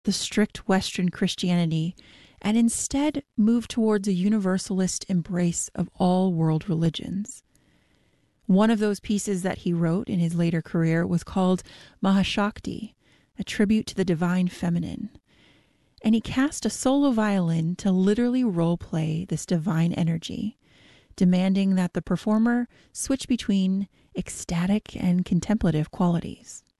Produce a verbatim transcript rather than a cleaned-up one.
the strict Western Christianity and instead move towards a universalist embrace of all world religions. One of those pieces that he wrote in his later career was called Mahashakti, a tribute to the divine feminine. And he cast a solo violin to literally role-play this divine energy, demanding that the performer switch between ecstatic and contemplative qualities.